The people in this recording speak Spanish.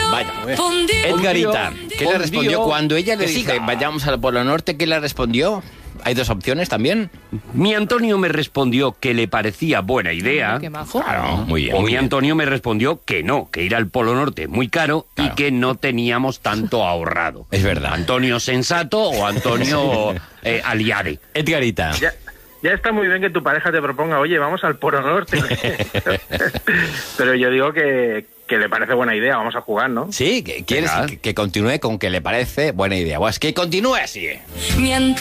Vaya. Edgarita, ¿qué le respondió cuando ella le dice vayamos al Polo Norte? ¿Qué le respondió? Hay dos opciones también. Mi Antonio me respondió que le parecía buena idea. Qué majo. Claro, muy bien. O muy mi bien. Antonio me respondió que no, que ir al Polo Norte es muy caro Claro. y que no teníamos tanto ahorrado. Es verdad. Antonio sensato o Antonio aliade. Edgarita. Ya está muy bien que tu pareja te proponga, oye, vamos al Polo Norte. Pero yo digo que le parece buena idea, vamos a jugar, ¿no? Sí, ¿quieres Venga. que continúe con que le parece buena idea? Pues que continúe así.